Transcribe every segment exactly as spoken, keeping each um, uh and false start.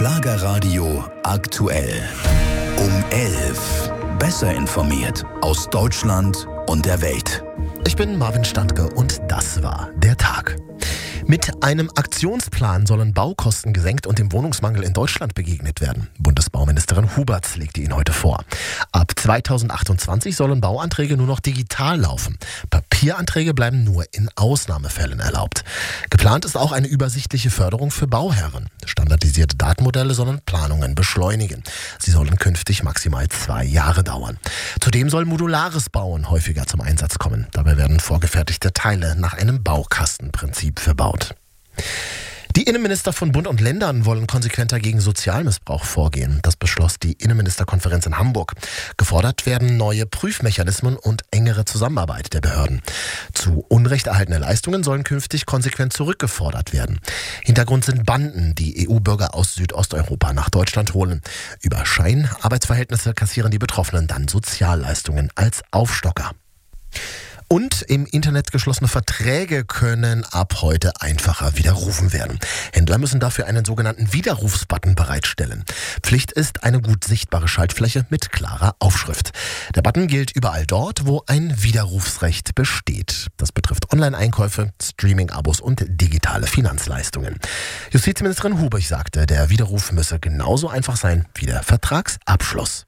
Schlagerradio aktuell. Um elf. Besser informiert aus Deutschland und der Welt. Ich bin Marvin Standke und das war der Tag. Mit einem Aktionsplan sollen Baukosten gesenkt und dem Wohnungsmangel in Deutschland begegnet werden. Bundesbauministerin Huberts legte ihn heute vor. Ab zweitausendachtundzwanzig sollen Bauanträge nur noch digital laufen. Papieranträge bleiben nur in Ausnahmefällen erlaubt. Geplant ist auch eine übersichtliche Förderung für Bauherren. Standardisierte Datenmodelle sollen Planungen beschleunigen. Sie sollen künftig maximal zwei Jahre dauern. Zudem soll modulares Bauen häufiger zum Einsatz kommen. Dabei werden vorgefertigte Teile nach einem Baukastenprinzip verbaut. Die Innenminister von Bund und Ländern wollen konsequenter gegen Sozialmissbrauch vorgehen. Das beschloss die Innenministerkonferenz in Hamburg. Gefordert werden neue Prüfmechanismen und engere Zusammenarbeit der Behörden. Zu Unrecht erhaltene Leistungen sollen künftig konsequent zurückgefordert werden. Hintergrund sind Banden, die E U-Bürger aus Südosteuropa nach Deutschland holen. Über Scheinarbeitsverhältnisse kassieren die Betroffenen dann Sozialleistungen als Aufstocker. Und im Internet geschlossene Verträge können ab heute einfacher widerrufen werden. Händler müssen dafür einen sogenannten Widerrufsbutton bereitstellen. Pflicht ist eine gut sichtbare Schaltfläche mit klarer Aufschrift. Der Button gilt überall dort, wo ein Widerrufsrecht besteht. Das betrifft Online-Einkäufe, Streaming-Abos und digitale Finanzleistungen. Justizministerin Hubich sagte, der Widerruf müsse genauso einfach sein wie der Vertragsabschluss.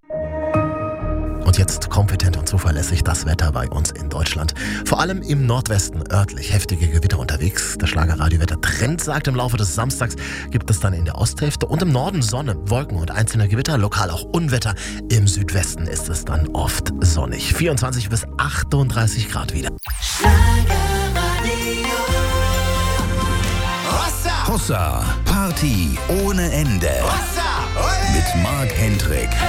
Und jetzt kompetent und zuverlässig das Wetter bei uns in Deutschland. Vor allem im Nordwesten örtlich heftige Gewitter unterwegs. Der Schlagerradiowetter-Trend sagt, im Laufe des Samstags gibt es dann in der Osthälfte und im Norden Sonne, Wolken und einzelne Gewitter, lokal auch Unwetter. Im Südwesten ist es dann oft sonnig. vierundzwanzig bis achtunddreißig Grad wieder. Hossa, Party ohne Ende. Mit Marc Hendrick.